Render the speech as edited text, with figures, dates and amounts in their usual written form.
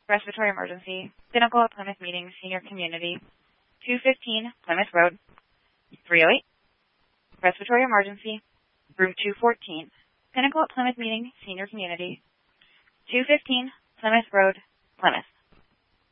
Respiratory emergency. Pinnacle at Plymouth Meeting, Senior Community. 215 Plymouth Road. 308. Respiratory emergency. Room 214. Pinnacle at Plymouth Meeting, Senior Community. 215 Plymouth Road, Plymouth.